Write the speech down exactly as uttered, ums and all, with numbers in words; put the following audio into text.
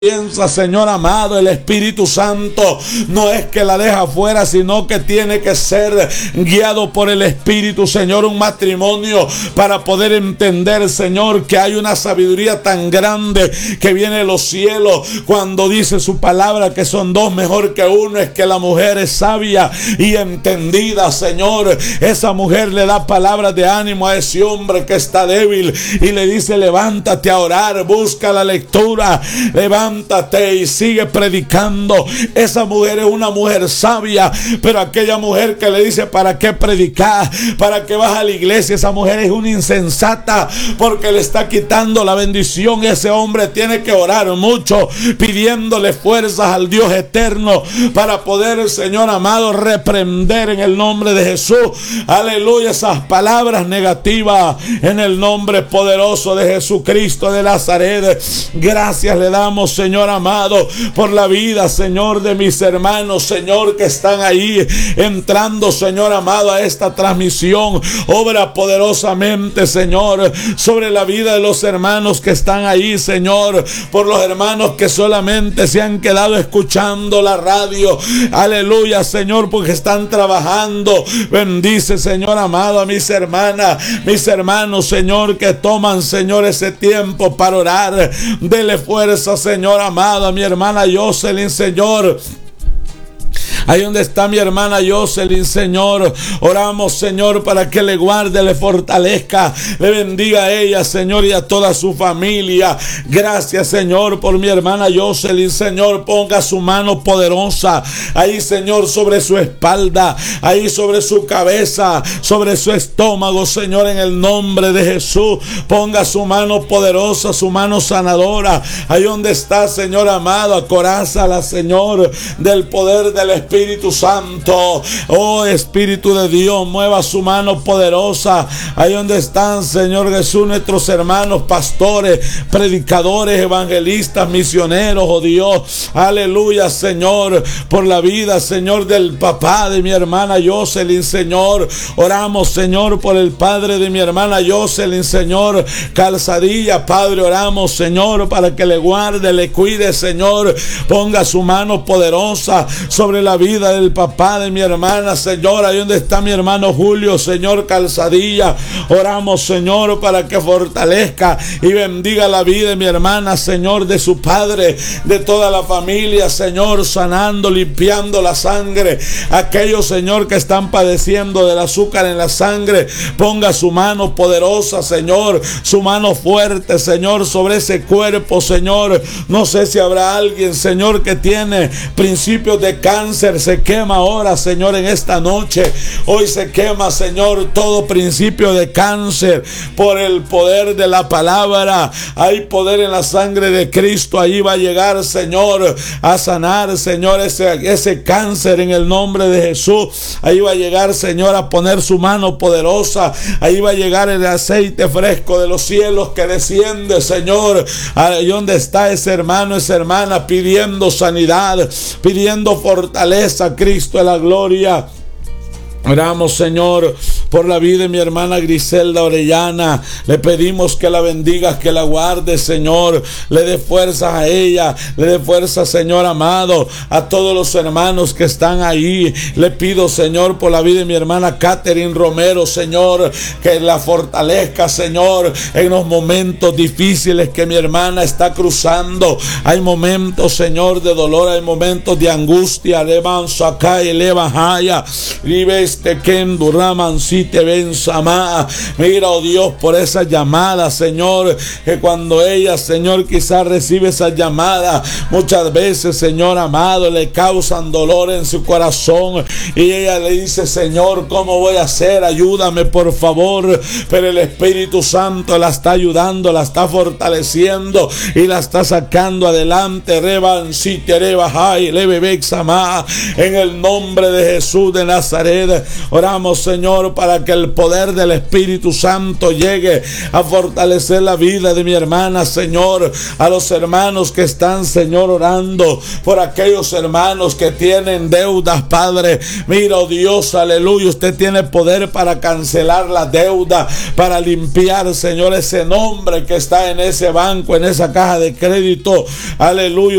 Piensa, Señor amado, el Espíritu Santo no es que la deja fuera, sino que tiene que ser guiado por el Espíritu, Señor. Un matrimonio para poder entender, Señor, que hay una sabiduría tan grande que viene de los cielos cuando dice su palabra que son dos mejor que uno. Es que la mujer es sabia y entendida, Señor. Esa mujer le da palabras de ánimo a ese hombre que está débil y le dice: levántate a orar, busca la lectura, levántate y sigue predicando. Esa mujer es una mujer sabia, pero aquella mujer que le dice: ¿para qué predicar? ¿Para qué vas a la iglesia? Esa mujer es una insensata porque le está quitando la bendición. Ese hombre tiene que orar mucho, pidiéndole fuerzas al Dios eterno para poder, Señor amado, reprender en el nombre de Jesús, aleluya, esas palabras negativas en el nombre poderoso de Jesucristo de Nazaret. Gracias le damos, Señor amado, por la vida, Señor, de mis hermanos, Señor, que están ahí entrando, Señor amado, a esta transmisión. Obra poderosamente, Señor, sobre la vida de los hermanos que están ahí, Señor, por los hermanos que solamente se han quedado escuchando la radio, aleluya, Señor, porque están trabajando. Bendice, Señor amado, a mis hermanas, mis hermanos, Señor, que toman, Señor, ese tiempo para orar. Dele fuerza, Señor amado, a mi hermana Jocelyn, Señor. Ahí donde está mi hermana Jocelyn, Señor, oramos, Señor, para que le guarde, le fortalezca, le bendiga a ella, Señor, y a toda su familia. Gracias, Señor, por mi hermana Jocelyn, Señor. Ponga su mano poderosa ahí, Señor, sobre su espalda, ahí sobre su cabeza, sobre su estómago, Señor, en el nombre de Jesús. Ponga su mano poderosa, su mano sanadora, ahí donde está, Señor amado. Acorázala, Señor, del poder del Espíritu Espíritu Santo. Oh Espíritu de Dios, mueva su mano poderosa ahí donde están, Señor Jesús, nuestros hermanos pastores, predicadores, evangelistas, misioneros, oh Dios, aleluya, Señor, por la vida, Señor, del papá de mi hermana Jocelyn, Señor. Oramos, Señor, por el padre de mi hermana Jocelyn, Señor, Calzadilla, Padre. Oramos, Señor, para que le guarde, le cuide, Señor. Ponga su mano poderosa sobre la vida del papá de mi hermana, Señor, ahí donde está mi hermano Julio, Señor, Calzadilla. Oramos, Señor, para que fortalezca y bendiga la vida de mi hermana, Señor, de su padre, de toda la familia, Señor, sanando, limpiando la sangre. Aquellos, Señor, que están padeciendo del azúcar en la sangre, ponga su mano poderosa, Señor, su mano fuerte, Señor, sobre ese cuerpo, Señor. No sé si habrá alguien, Señor, que tiene principios de cáncer. Se quema ahora, Señor, en esta noche. Hoy se quema, Señor, todo principio de cáncer por el poder de la palabra. Hay poder en la sangre de Cristo. Ahí va a llegar, Señor, a sanar, Señor, ese, ese cáncer en el nombre de Jesús. Ahí va a llegar, Señor, a poner su mano poderosa. Ahí va a llegar el aceite fresco de los cielos que desciende, Señor. Ahí donde está ese hermano, esa hermana, pidiendo sanidad, pidiendo fortaleza. Cristo de la gloria. Oramos, Señor, por la vida de mi hermana Griselda Orellana. Le pedimos que la bendigas, que la guarde, Señor. Le dé fuerzas a ella. Le dé fuerza, Señor amado, a todos los hermanos que están ahí. Le pido, Señor, por la vida de mi hermana Catherine Romero, Señor, que la fortalezca, Señor, en los momentos difíciles que mi hermana está cruzando. Hay momentos, Señor, de dolor. Hay momentos de angustia. Levanza acá y levajaya. Vive te kendo raman si te ven sama. Mira, oh Dios, por esa llamada, Señor, que cuando ella, Señor, quizás recibe esa llamada, muchas veces, Señor amado, le causan dolor en su corazón y ella le dice: Señor, ¿cómo voy a hacer? Ayúdame, por favor. Pero el Espíritu Santo la está ayudando, la está fortaleciendo y la está sacando adelante. Reban si te rebajai leve sama. En el nombre de Jesús de Nazaret, oramos, Señor, para para que el poder del Espíritu Santo llegue a fortalecer la vida de mi hermana, Señor. A los hermanos que están, Señor, orando por aquellos hermanos que tienen deudas, Padre. Mira, oh Dios, aleluya, usted tiene poder para cancelar la deuda, para limpiar, Señor, ese nombre que está en ese banco, en esa caja de crédito. Aleluya.